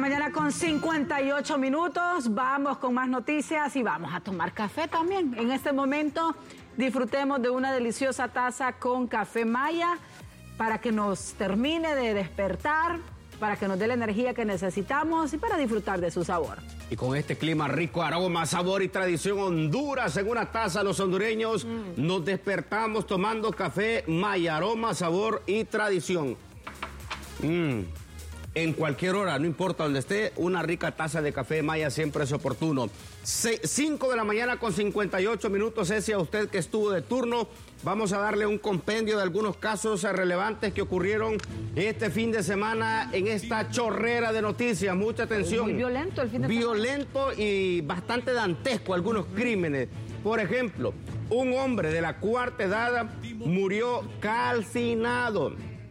mañana con 58 minutos. Vamos con más noticias y vamos a tomar café también. En este momento disfrutemos de una deliciosa taza con café Maya para que nos termine de despertar, para que nos dé la energía que necesitamos y para disfrutar de su sabor. Y con este clima rico, aroma, sabor y tradición Honduras en una taza, los hondureños nos despertamos tomando café Maya, aroma, sabor y tradición. En cualquier hora, no importa donde esté, una rica taza de café Maya siempre es oportuno. 5 de la mañana con 58 minutos, ese a usted que estuvo de turno. Vamos a darle un compendio de algunos casos relevantes que ocurrieron este fin de semana en esta chorrera de noticias. Mucha atención. Muy violento el fin de semana. Violento y bastante dantesco algunos crímenes. Por ejemplo, un hombre de la cuarta edad murió calcinado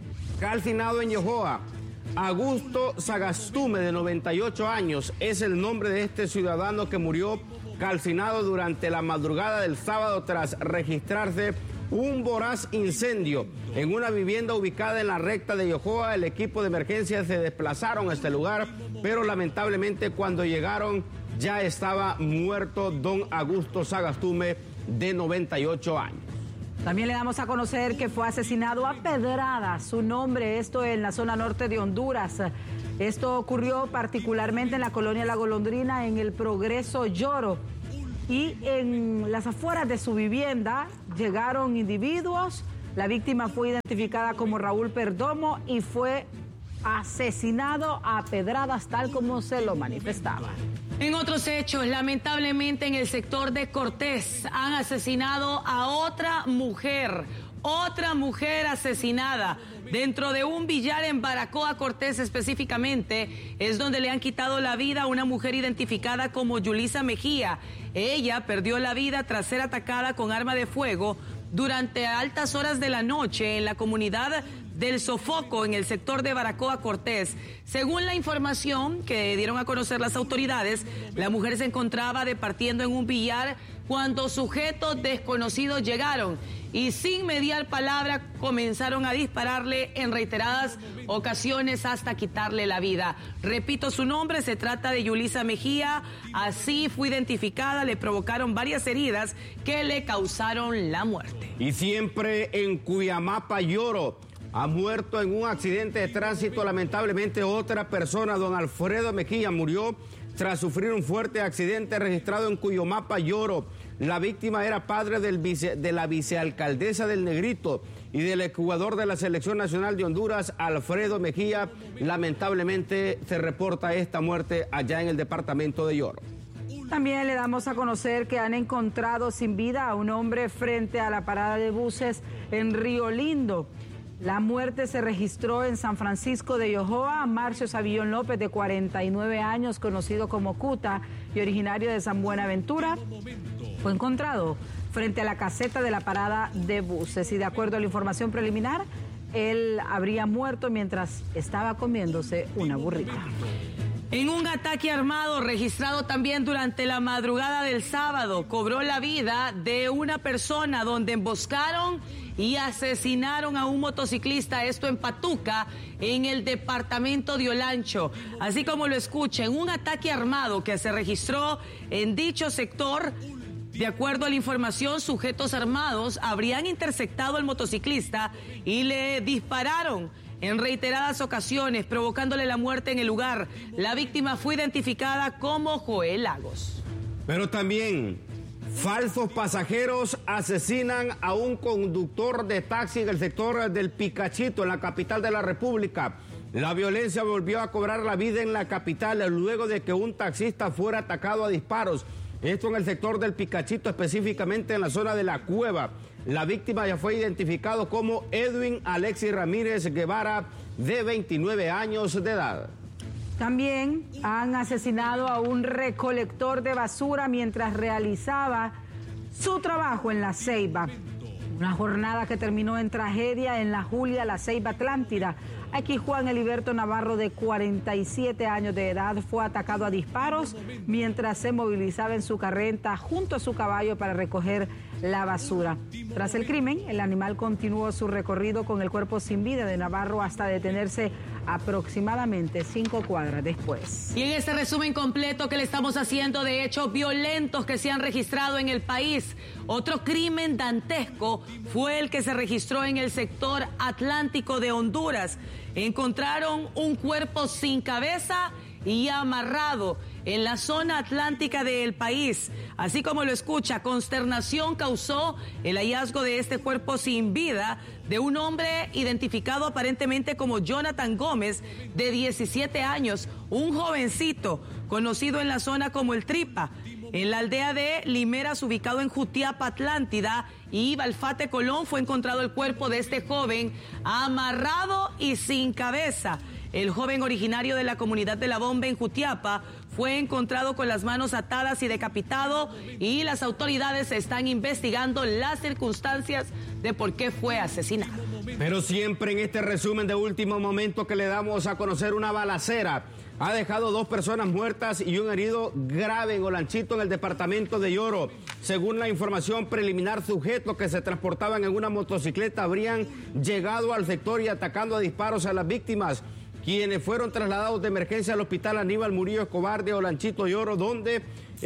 en Yojoa. Augusto Sagastume, de 98 años, es el nombre de este ciudadano que murió calcinado durante la madrugada del sábado tras registrarse un voraz incendio en una vivienda ubicada en la recta de Yojoa. El equipo de emergencia se desplazaron a este lugar, pero lamentablemente cuando llegaron ya estaba muerto don Augusto Sagastume, de 98 años. También le damos a conocer que fue asesinado a pedradas, su nombre, esto en la zona norte de Honduras. Esto ocurrió particularmente en la colonia La Golondrina, en el Progreso Lloro. Y en las afueras de su vivienda llegaron individuos. La víctima fue identificada como Raúl Perdomo y fue asesinado a pedradas tal como se lo manifestaba. En otros hechos, lamentablemente en el sector de Cortés han asesinado a otra mujer asesinada dentro de un billar en Baracoa, Cortés específicamente, es donde le han quitado la vida a una mujer identificada como Yulisa Mejía. Ella perdió la vida tras ser atacada con arma de fuego durante altas horas de la noche en la comunidad del Sofoco, en el sector de Baracoa, Cortés. Según la información que dieron a conocer las autoridades, la mujer se encontraba departiendo en un billar cuando sujetos desconocidos llegaron y sin mediar palabra comenzaron a dispararle en reiteradas ocasiones hasta quitarle la vida. Repito su nombre, se trata de Yulisa Mejía, así fue identificada, le provocaron varias heridas que le causaron la muerte. Y siempre en Cuyamapa, Lloro. Ha muerto en un accidente de tránsito, lamentablemente, otra persona. Don Alfredo Mejía murió tras sufrir un fuerte accidente registrado en Cuyamapa, Lloro. La víctima era padre de la vicealcaldesa del Negrito y del exjugador de la Selección Nacional de Honduras, Alfredo Mejía. Lamentablemente se reporta esta muerte allá en el departamento de Lloro. También le damos a conocer que han encontrado sin vida a un hombre frente a la parada de buses en Río Lindo. La muerte se registró en San Francisco de Yojoa. Marcio Savillón López, de 49 años, conocido como Cuta y originario de San Buenaventura, fue encontrado frente a la caseta de la parada de buses. Y de acuerdo a la información preliminar, él habría muerto mientras estaba comiéndose una burrita. En un ataque armado registrado también durante la madrugada del sábado, cobró la vida de una persona donde emboscaron y asesinaron a un motociclista, esto en Patuca, en el departamento de Olancho. Así como lo escuchan, un ataque armado que se registró en dicho sector. De acuerdo a la información, sujetos armados habrían interceptado al motociclista y le dispararon en reiteradas ocasiones, provocándole la muerte en el lugar. La víctima fue identificada como Joel Lagos. Pero también falsos pasajeros asesinan a un conductor de taxi en el sector del Picachito, en la capital de la República. La violencia volvió a cobrar la vida en la capital luego de que un taxista fuera atacado a disparos. Esto en el sector del Picachito, específicamente en la zona de La Cueva. La víctima ya fue identificado como Edwin Alexis Ramírez Guevara, de 29 años de edad. También han asesinado a un recolector de basura mientras realizaba su trabajo en La Ceiba. Una jornada que terminó en tragedia en la Julia La Ceiba Atlántida. Aquí Juan Eliberto Navarro, de 47 años de edad, fue atacado a disparos mientras se movilizaba en su carreta junto a su caballo para recoger la basura. Tras el crimen, el animal continuó su recorrido con el cuerpo sin vida de Navarro hasta detenerse aproximadamente 5 cuadras después. Y en este resumen completo que le estamos haciendo de hechos violentos que se han registrado en el país, otro crimen dantesco fue el que se registró en el sector atlántico de Honduras. Encontraron un cuerpo sin cabeza y amarrado en la zona atlántica del país. Así como lo escucha, consternación causó el hallazgo de este cuerpo sin vida de un hombre identificado aparentemente como Jonathan Gómez, de 17 años, un jovencito conocido en la zona como El Tripa. En la aldea de Limeras, ubicado en Jutiapa, Atlántida, y Balfate, Colón, fue encontrado el cuerpo de este joven amarrado y sin cabeza. El joven originario de la comunidad de La Bomba en Jutiapa fue encontrado con las manos atadas y decapitado, y las autoridades están investigando las circunstancias de por qué fue asesinado. Pero siempre en este resumen de último momento que le damos a conocer, una balacera ha dejado 2 personas muertas y un herido grave en Olanchito, en el departamento de Yoro. Según la información preliminar, sujetos que se transportaban en una motocicleta habrían llegado al sector y atacando a disparos a las víctimas, quienes fueron trasladados de emergencia al hospital Aníbal Murillo Escobar de Olanchito, Yoro, donde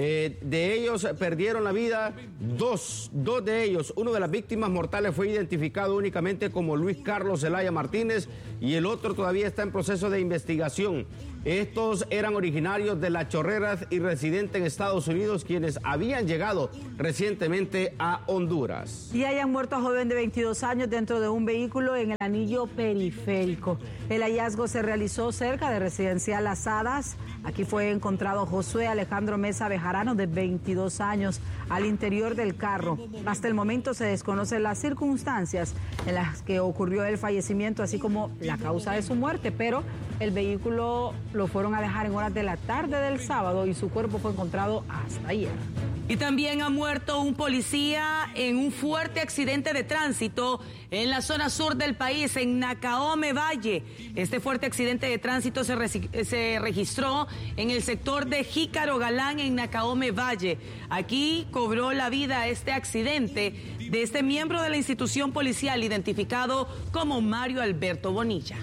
de ellos perdieron la vida dos de ellos. Uno de las víctimas mortales fue identificado únicamente como Luis Carlos Zelaya Martínez y el otro todavía está en proceso de investigación. Estos eran originarios de Las Chorreras y residentes en Estados Unidos, quienes habían llegado recientemente a Honduras. Y hayan muerto a joven de 22 años dentro de un vehículo en el anillo periférico. El hallazgo se realizó cerca de Residencial Las Hadas. Aquí fue encontrado Josué Alejandro Mesa Bejarano, de 22 años, al interior del carro. Hasta el momento se desconocen las circunstancias en las que ocurrió el fallecimiento, así como la causa de su muerte, pero el vehículo lo fueron a dejar en horas de la tarde del sábado y su cuerpo fue encontrado hasta ayer. Y también ha muerto un policía en un fuerte accidente de tránsito en la zona sur del país, en Nacaome Valle. Este fuerte accidente de tránsito se registró en el sector de Jícaro Galán, en Nacaome Valle. Aquí cobró la vida este accidente de este miembro de la institución policial, identificado como Mario Alberto Bonilla.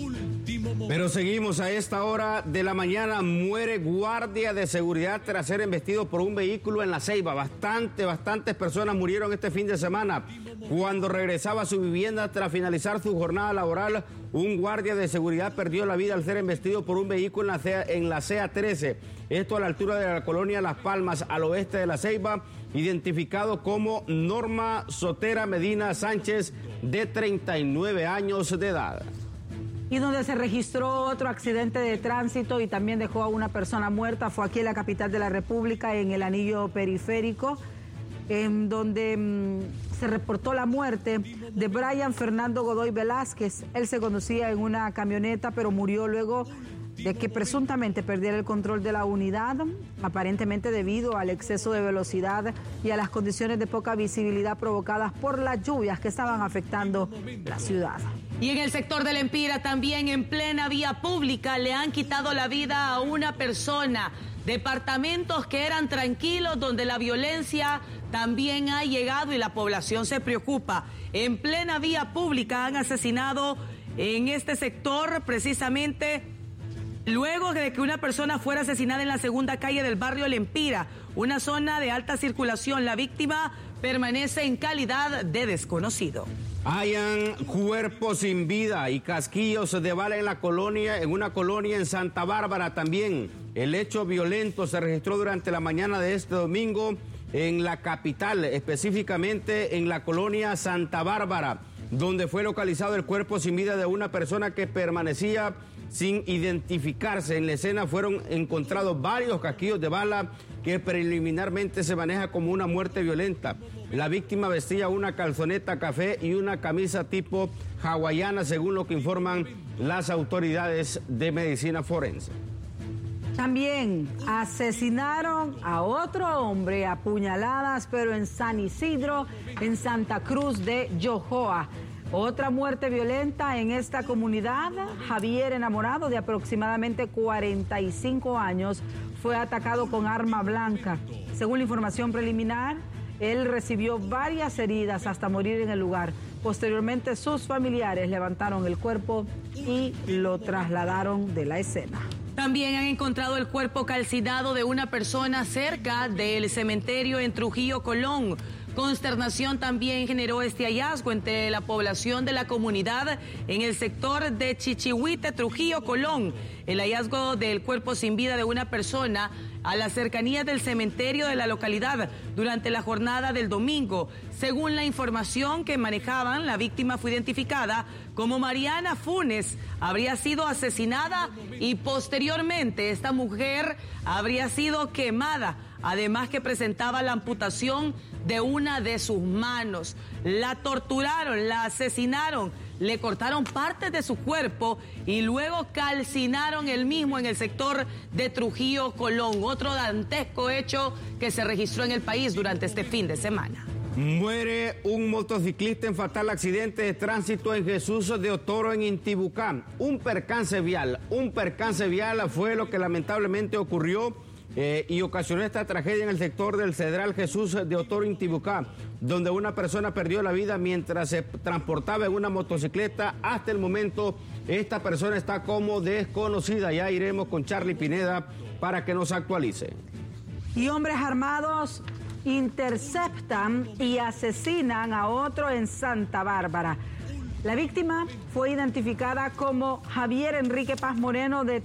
Pero seguimos a esta hora de la mañana. Muere guardia de seguridad tras ser embestido por un vehículo en La Ceiba. Bastantes personas murieron este fin de semana. Cuando regresaba a su vivienda tras finalizar su jornada laboral, un guardia de seguridad perdió la vida al ser embestido por un vehículo en la CEA 13. Esto a la altura de la colonia Las Palmas, al oeste de La Ceiba, identificado como Norma Sotera Medina Sánchez, de 39 años de edad. Y donde se registró otro accidente de tránsito y también dejó a una persona muerta fue aquí en la capital de la República, en el anillo periférico, en donde se reportó la muerte de Brian Fernando Godoy Velázquez. Él se conducía en una camioneta, pero murió luego de que presuntamente perdiera el control de la unidad, aparentemente debido al exceso de velocidad y a las condiciones de poca visibilidad provocadas por las lluvias que estaban afectando la ciudad. Y en el sector de Lempira, también en plena vía pública, le han quitado la vida a una persona. Departamentos que eran tranquilos, donde la violencia también ha llegado y la población se preocupa. En plena vía pública han asesinado en este sector precisamente luego de que una persona fuera asesinada en la segunda calle del barrio Lempira, una zona de alta circulación. La víctima permanece en calidad de desconocido. Hayan cuerpos sin vida y casquillos de bala en una colonia en Santa Bárbara también. El hecho violento se registró durante la mañana de este domingo en la capital, específicamente en la colonia Santa Bárbara, donde fue localizado el cuerpo sin vida de una persona que permanecía sin identificarse. En la escena fueron encontrados varios casquillos de bala que preliminarmente se maneja como una muerte violenta. La víctima vestía una calzoneta café y una camisa tipo hawaiana, según lo que informan las autoridades de medicina forense. También asesinaron a otro hombre a puñaladas, pero en San Isidro, en Santa Cruz de Yojoa. Otra muerte violenta en esta comunidad. Javier Enamorado, de aproximadamente 45 años, fue atacado con arma blanca. Según la información preliminar, él recibió varias heridas hasta morir en el lugar. Posteriormente, sus familiares levantaron el cuerpo y lo trasladaron de la escena. También han encontrado el cuerpo calcinado de una persona cerca del cementerio en Trujillo, Colón. Consternación también generó este hallazgo entre la población de la comunidad en el sector de Chichihuite, Trujillo, Colón. El hallazgo del cuerpo sin vida de una persona a las cercanías del cementerio de la localidad durante la jornada del domingo. Según la información que manejaban, la víctima fue identificada como Mariana Funes. Habría sido asesinada y posteriormente esta mujer habría sido quemada. Además que presentaba la amputación de una de sus manos. La torturaron, la asesinaron, le cortaron partes de su cuerpo y luego calcinaron el mismo en el sector de Trujillo, Colón. Otro dantesco hecho que se registró en el país durante este fin de semana. Muere un motociclista en fatal accidente de tránsito en Jesús de Otoro, en Intibucá. Un percance vial fue lo que lamentablemente ocurrió y ocasionó esta tragedia en el sector del Cedral Jesús de Otoro, Intibucá, donde una persona perdió la vida mientras se transportaba en una motocicleta. Hasta el momento, esta persona está como desconocida. Ya iremos con Charlie Pineda para que nos actualice. Y hombres armados interceptan y asesinan a otro en Santa Bárbara. La víctima fue identificada como Javier Enrique Paz Moreno, de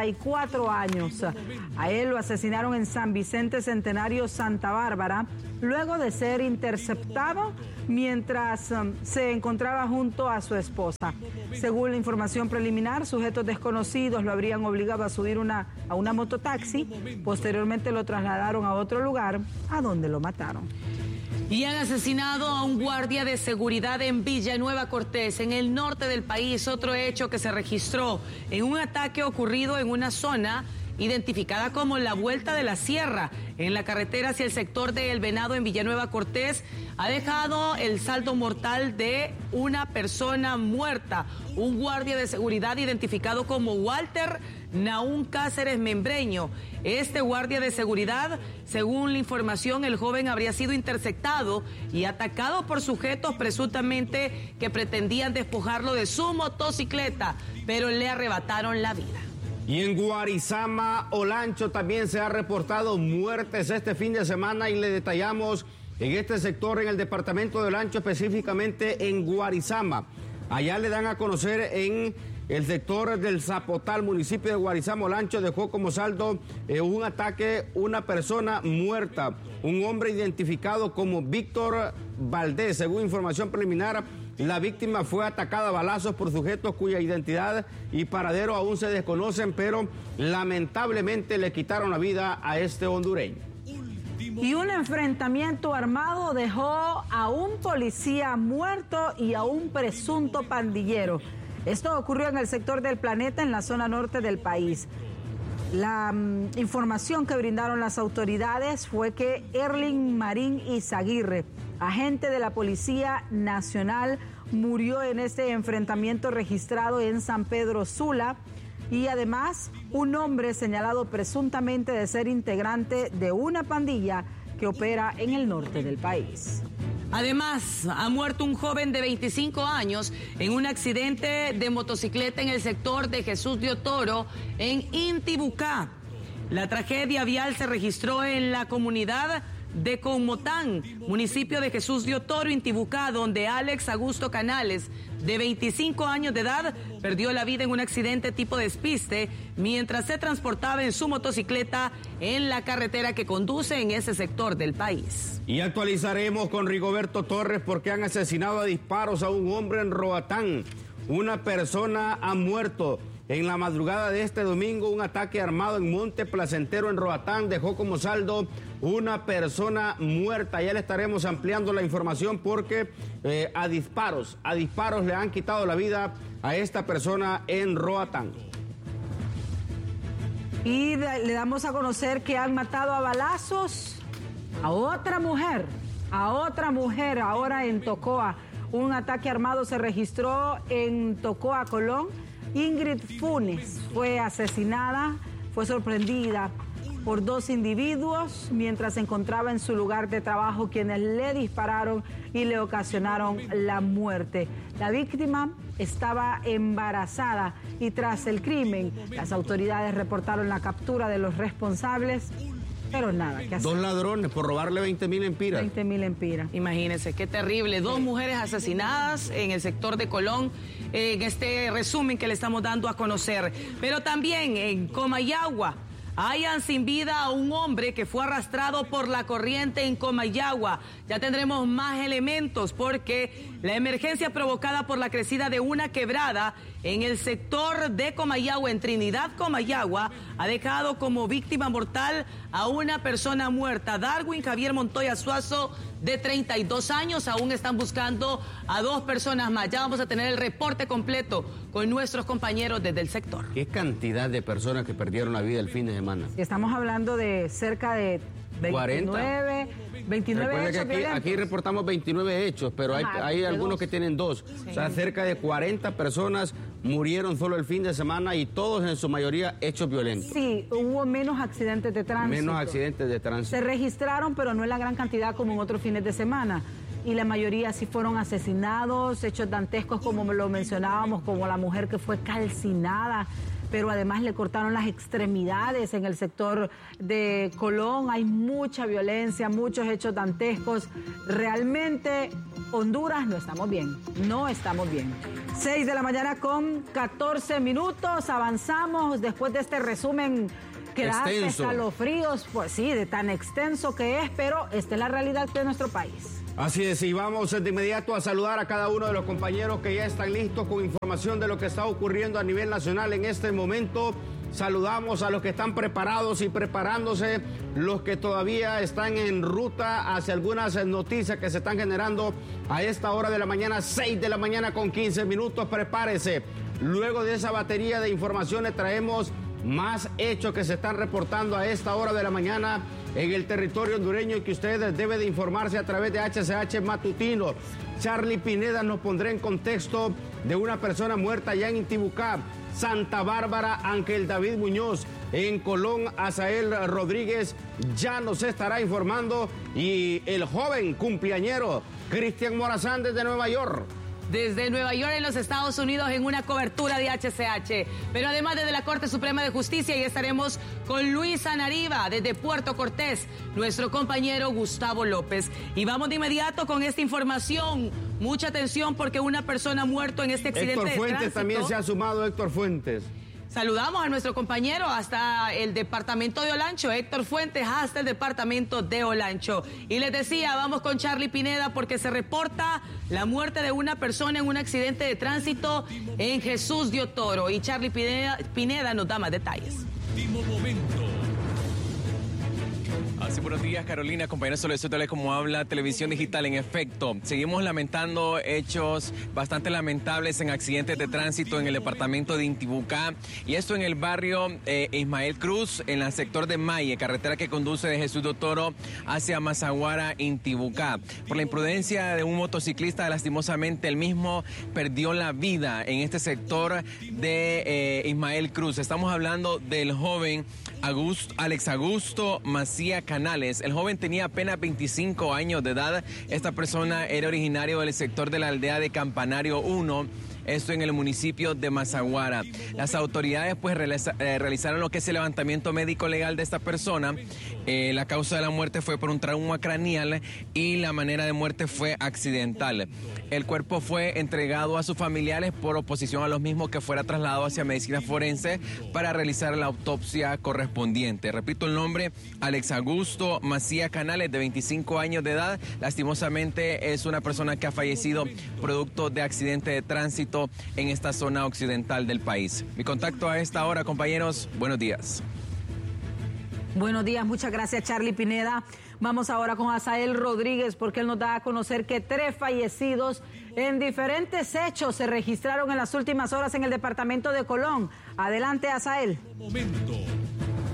34 años. A él lo asesinaron en San Vicente Centenario, Santa Bárbara, luego de ser interceptado mientras se encontraba junto a su esposa. Según la información preliminar, sujetos desconocidos lo habrían obligado a subir a una mototaxi. Posteriormente lo trasladaron a otro lugar, a donde lo mataron. Y han asesinado a un guardia de seguridad en Villanueva Cortés, en el norte del país. Otro hecho que se registró en un ataque ocurrido en una zona identificada como la Vuelta de la Sierra, en la carretera hacia el sector de El Venado en Villanueva Cortés, ha dejado el saldo mortal de una persona muerta. Un guardia de seguridad identificado como Walter Naún Cáceres Membreño. Este guardia de seguridad, según la información, el joven habría sido interceptado y atacado por sujetos presuntamente que pretendían despojarlo de su motocicleta, pero le arrebataron la vida. Y en Guarizama, Olancho, también se ha reportado muertes este fin de semana y le detallamos en este sector, en el departamento de Olancho, específicamente en Guarizama. Allá le dan a conocer en el sector del Zapotal, municipio de Guarizama. Olancho dejó como saldo un ataque, una persona muerta, un hombre identificado como Víctor Valdés. Según información preliminar, la víctima fue atacada a balazos por sujetos cuya identidad y paradero aún se desconocen, pero lamentablemente le quitaron la vida a este hondureño. Y un enfrentamiento armado dejó a un policía muerto y a un presunto pandillero. Esto ocurrió en el sector del Planeta, en la zona norte del país. La información que brindaron las autoridades fue que Erling Marín Izaguirre, agente de la Policía Nacional, murió en este enfrentamiento registrado en San Pedro Sula, y además un hombre señalado presuntamente de ser integrante de una pandilla que opera en el norte del país. Además, ha muerto un joven de 25 años en un accidente de motocicleta en el sector de Jesús de Otoro, en Intibucá. La tragedia vial se registró en la comunidad de Conmotán, municipio de Jesús de Otoro, Intibucá, donde Alex Augusto Canales, de 25 años de edad, perdió la vida en un accidente tipo despiste mientras se transportaba en su motocicleta en la carretera que conduce en ese sector del país. Y actualizaremos con Rigoberto Torres porque han asesinado a disparos a un hombre en Roatán. Una persona ha muerto. En la madrugada de este domingo, un ataque armado en Monte Placentero, en Roatán, dejó como saldo una persona muerta. Ya le estaremos ampliando la información porque a disparos le han quitado la vida a esta persona en Roatán. Y le damos a conocer que han matado a balazos a otra mujer ahora en Tocoa. Un ataque armado se registró en Tocoa, Colón. Ingrid Funes fue asesinada, fue sorprendida por 2 individuos mientras se encontraba en su lugar de trabajo, quienes le dispararon y le ocasionaron la muerte. La víctima estaba embarazada y tras el crimen, las autoridades reportaron la captura de los responsables, pero nada que hacer. 2 ladrones por robarle 20.000 empiras. 20.000 empiras. Imagínense, qué terrible. 2 mujeres asesinadas en el sector de Colón, en este resumen que le estamos dando a conocer. Pero también en Comayagua, hallan sin vida a un hombre que fue arrastrado por la corriente en Comayagua. Ya tendremos más elementos porque la emergencia provocada por la crecida de una quebrada en el sector de Comayagua, en Trinidad, Comayagua, ha dejado como víctima mortal a una persona muerta. Darwin Javier Montoya Suazo, de 32 años, aún están buscando a 2 personas más. Ya vamos a tener el reporte completo con nuestros compañeros desde el sector. ¿Qué cantidad de personas que perdieron la vida el fin de semana? Estamos hablando de cerca de 29 Recuerda hechos que aquí reportamos 29 hechos, pero hay algunos que tienen 2. Sí. O sea, cerca de 40 personas murieron solo el fin de semana y todos en su mayoría hechos violentos. Sí, hubo menos accidentes de tránsito. Menos accidentes de tránsito. Se registraron, pero no en la gran cantidad como en otros fines de semana. Y la mayoría sí fueron asesinados, hechos dantescos como lo mencionábamos, como la mujer que fue calcinada, pero además le cortaron las extremidades en el sector de Colón. Hay mucha violencia, muchos hechos dantescos. Realmente, Honduras, no estamos bien, no estamos bien. 6 de la mañana con 14 minutos, avanzamos después de este resumen que da escalofríos, pues sí, de tan extenso que es, pero esta es la realidad de nuestro país. Así es, y vamos de inmediato a saludar a cada uno de los compañeros que ya están listos con información de lo que está ocurriendo a nivel nacional en este momento. Saludamos a los que están preparados y preparándose, los que todavía están en ruta hacia algunas noticias que se están generando a esta hora de la mañana, 6 de la mañana con 15 minutos. Prepárese. Luego de esa batería de informaciones traemos más hechos que se están reportando a esta hora de la mañana en el territorio hondureño y que usted debe de informarse a través de HCH Matutino. Charlie Pineda nos pondrá en contexto de una persona muerta allá en Intibucá. Santa Bárbara, Ángel David Muñoz. En Colón, Asael Rodríguez ya nos estará informando. Y el joven cumpleañero Cristian Morazán desde Nueva York. Desde Nueva York, en los Estados Unidos, en una cobertura de HCH. Pero además desde la Corte Suprema de Justicia, y estaremos con Luisa Nariva, desde Puerto Cortés, nuestro compañero Gustavo López. Y vamos de inmediato con esta información. Mucha atención porque una persona ha muerto en este accidente de tránsito. Héctor Fuentes también se ha sumado, Héctor Fuentes. Saludamos a nuestro compañero hasta el departamento de Olancho, Héctor Fuentes, hasta el departamento de Olancho. Y les decía, vamos con Charlie Pineda porque se reporta la muerte de una persona en un accidente de tránsito en Jesús de Otoro. Y Charlie Pineda nos da más detalles. Último momento. Así, buenos días, Carolina, compañeros solicitores, como habla Televisión Digital. En efecto, seguimos lamentando hechos bastante lamentables en accidentes de tránsito en el departamento de Intibucá, y esto en el barrio Ismael Cruz, en el sector de Maye, carretera que conduce de Jesús de Otoro hacia Mazaguara, Intibucá. Por la imprudencia de un motociclista, lastimosamente el mismo perdió la vida en este sector de Ismael Cruz. Estamos hablando del joven Alex Augusto Macía Canales. El joven tenía apenas 25 años de edad. Esta persona era originario del sector de la aldea de Campanario 1, esto en el municipio de Mazaguara. Las autoridades pues realizaron lo que es el levantamiento médico legal de esta persona. La causa de la muerte fue por un trauma craneal y la manera de muerte fue accidental. El cuerpo fue entregado a sus familiares por oposición a los mismos, que fuera trasladado hacia medicina forense para realizar la autopsia correspondiente. Repito el nombre, Alex Augusto Macía Canales, de 25 años de edad. Lastimosamente es una persona que ha fallecido producto de accidente de tránsito en esta zona occidental del país. Mi contacto a esta hora, compañeros, buenos días. Buenos días, muchas gracias, Charlie Pineda. Vamos ahora con Asael Rodríguez porque él nos da a conocer que 3 fallecidos en diferentes hechos se registraron en las últimas horas en el departamento de Colón. Adelante, Asael.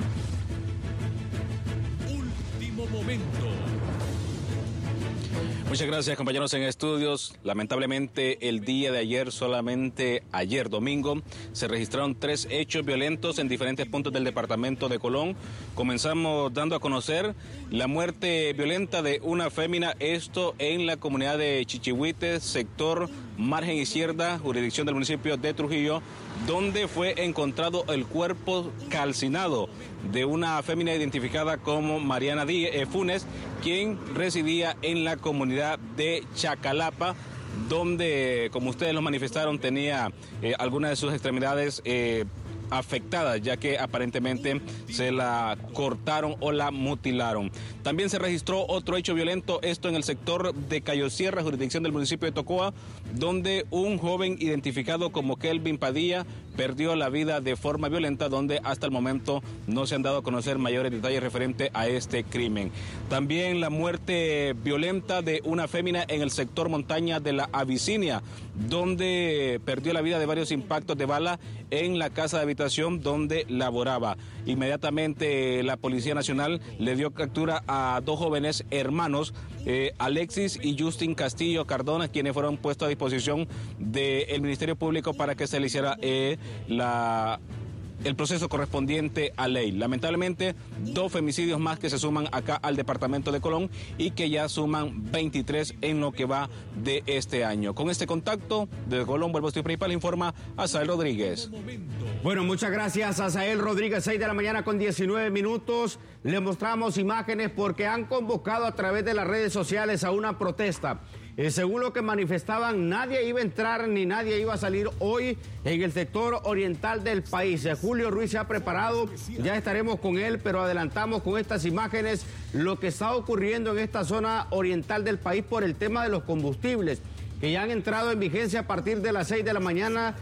Último momento. Muchas gracias, compañeros en estudios. Lamentablemente, el día de ayer, solamente ayer domingo, se registraron 3 hechos violentos en diferentes puntos del departamento de Colón. Comenzamos dando a conocer la muerte violenta de una fémina, esto en la comunidad de Chichihuite, sector Margen Izquierda, jurisdicción del municipio de Trujillo, donde fue encontrado el cuerpo calcinado de una fémina identificada como Mariana Funes, quien residía en la comunidad de Chacalapa, donde, como ustedes lo manifestaron, tenía algunas de sus extremidades afectadas, ya que aparentemente se la cortaron o la mutilaron. También se registró otro hecho violento, esto en el sector de Cayo Sierra, jurisdicción del municipio de Tocoa, donde un joven identificado como Kelvin Padilla perdió la vida de forma violenta, donde hasta el momento no se han dado a conocer mayores detalles referente a este crimen. También la muerte violenta de una fémina en el sector montaña de la Abisinia, donde perdió la vida de varios impactos de bala en la casa de habitación donde laboraba. Inmediatamente la Policía Nacional le dio captura a 2 jóvenes hermanos, Alexis y Justin Castillo Cardona, quienes fueron puestos a disposición del Ministerio Público para que se le hiciera el proceso correspondiente a ley. Lamentablemente, 2 femicidios más que se suman acá al departamento de Colón y que ya suman 23 en lo que va de este año. Con este contacto, desde Colón, vuelvo a estudio principal, informa Azael Rodríguez. Bueno, muchas gracias a Azael Rodríguez, 6 de la mañana con 19 minutos. Le mostramos imágenes porque han convocado a través de las redes sociales a una protesta. Según lo que manifestaban, nadie iba a entrar ni nadie iba a salir hoy en el sector oriental del país. Julio Ruiz se ha preparado, ya estaremos con él, pero adelantamos con estas imágenes lo que está ocurriendo en esta zona oriental del país por el tema de los combustibles, que ya han entrado en vigencia a partir de las 6 de la mañana